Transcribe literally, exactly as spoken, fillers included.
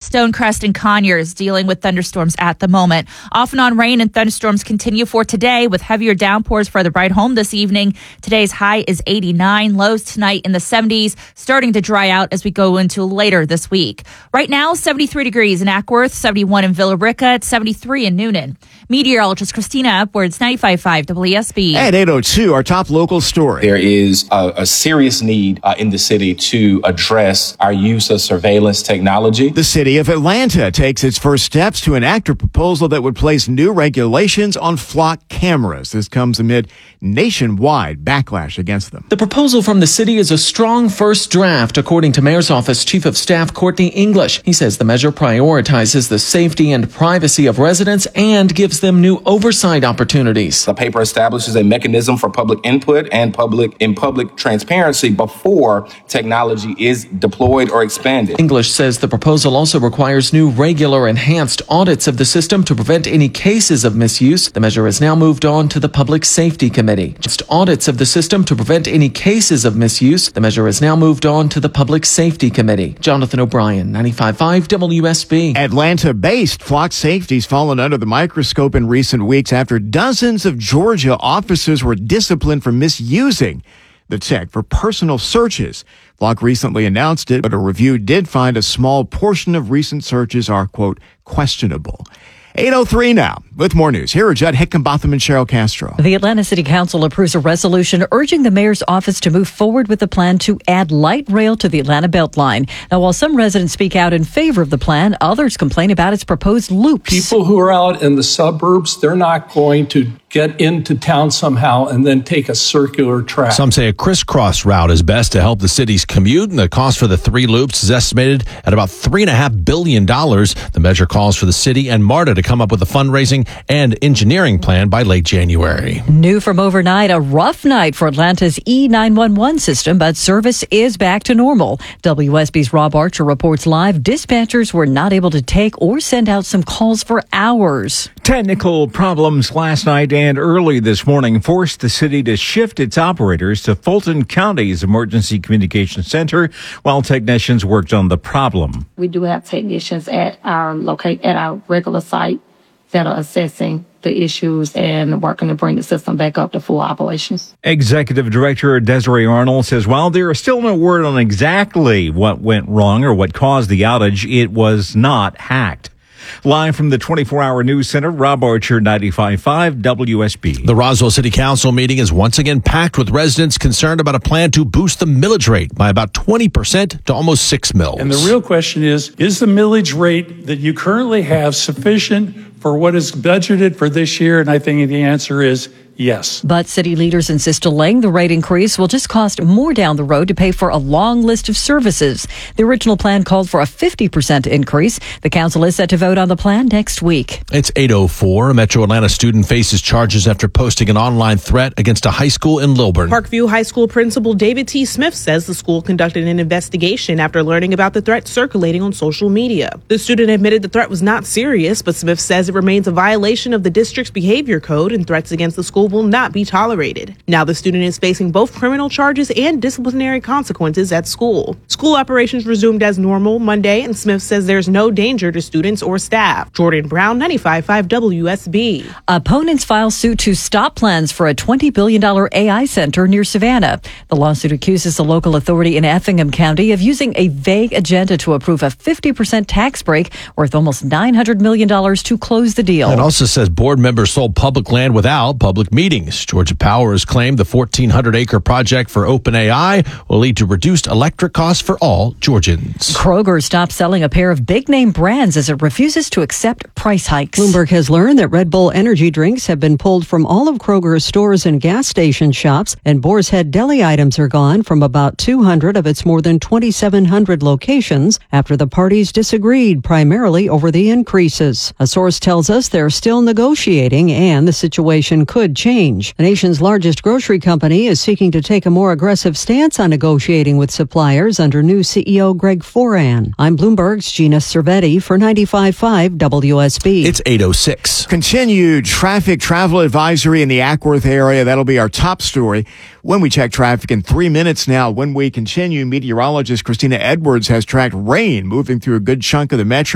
Stonecrest and Conyers dealing with thunderstorms at the moment. Off and on rain and thunderstorms continue for today with heavier downpours further right home this evening. Today's high is eighty-nine, lows tonight in the seventies, starting to dry out as we go into later this week. Right now, seventy-three degrees in Ackworth, seventy-one in Villa Rica, seventy-three in Noonan. Meteorologist Christina Upwards, ninety-five point five W S B. At eight oh two, our top local story. There is a, a serious need uh, in the city to address our use of surveillance technology. The city of Atlanta takes its first steps to enact a proposal that would place new regulations on flock cameras. This comes amid nationwide backlash against them. The proposal from the city is a strong first draft, according to Mayor's Office Chief of Staff Courtney English. He says the measure prioritizes the safety and privacy of residents and gives them new oversight opportunities. The paper establishes a mechanism for public input and public in public transparency before technology is deployed or expanded. English says the proposal also requires new regular enhanced audits of the system to prevent any cases of misuse. The measure has now moved on to the Public Safety Committee. Just audits of the system to prevent any cases of misuse. The measure has now moved on to the Public Safety Committee. Jonathan O'Brien, ninety-five point five W S B. Atlanta-based flock safety's fallen under the microscope in recent weeks after dozens of Georgia officers were disciplined for misusing the tech for personal searches. Flock recently announced it, but a review did find a small portion of recent searches are, quote, questionable. eight oh three now. With more news, here are Judd Hickenbotham and Cheryl Castro. The Atlanta City Council approves a resolution urging the mayor's office to move forward with the plan to add light rail to the Atlanta Beltline. Now, while some residents speak out in favor of the plan, others complain about its proposed loops. People who are out in the suburbs, they're not going to get into town somehow and then take a circular track. Some say a crisscross route is best to help the city's commute, and the cost for the three loops is estimated at about three point five billion dollars. The measure calls for the city and MARTA to come up with a fundraising and engineering plan by late January. New from overnight, a rough night for Atlanta's E nine one one system, but service is back to normal. W S B's Rob Archer reports live. Dispatchers were not able to take or send out some calls for hours. Technical problems last night and early this morning forced the city to shift its operators to Fulton County's Emergency Communications Center while technicians worked on the problem. We do have technicians at our locate at our regular site that are assessing the issues and working to bring the system back up to full operations. Executive Director Desiree Arnold says while there is still no word on exactly what went wrong or what caused the outage, it was not hacked. Live from the twenty-four hour News Center, Rob Archer, ninety-five point five W S B. The Roswell City Council meeting is once again packed with residents concerned about a plan to boost the millage rate by about twenty percent to almost six mils. And the real question is, is the millage rate that you currently have sufficient for what is budgeted for this year? And I think the answer is yes. But city leaders insist delaying the rate increase will just cost more down the road to pay for a long list of services. The original plan called for a fifty percent increase. The council is set to vote on the plan next week. It's eight oh four. A Metro Atlanta student faces charges after posting an online threat against a high school in Lilburn. Parkview High School principal David T. Smith says the school conducted an investigation after learning about the threat circulating on social media. The student admitted the threat was not serious, but Smith says it remains a violation of the district's behavior code and threats against the school will not be tolerated. Now the student is facing both criminal charges and disciplinary consequences at school. School operations resumed as normal Monday, and Smith says there's no danger to students or staff. Jordan Brown, ninety-five point five W S B. Opponents file suit to stop plans for a twenty billion dollars A I center near Savannah. The lawsuit accuses the local authority in Effingham County of using a vague agenda to approve a fifty percent tax break worth almost nine hundred million dollars to close the deal. It also says board members sold public land without public meetings. Georgia Power has claimed the fourteen hundred acre project for OpenAI will lead to reduced electric costs for all Georgians. Kroger stopped selling a pair of big-name brands as it refuses to accept price hikes. Bloomberg has learned that Red Bull energy drinks have been pulled from all of Kroger's stores and gas station shops, and Boar's Head deli items are gone from about two hundred of its more than twenty-seven hundred locations after the parties disagreed, primarily over the increases. A source tells us they're still negotiating and the situation could change. The nation's largest grocery company is seeking to take a more aggressive stance on negotiating with suppliers under new C E O Greg Foran. I'm Bloomberg's Gina Cervetti for ninety-five point five W S B. It's eight oh six. Continued traffic travel advisory in the Ackworth area. That'll be our top story when we check traffic in three minutes now. When we continue, meteorologist Christina Edwards has tracked rain moving through a good chunk of the metro.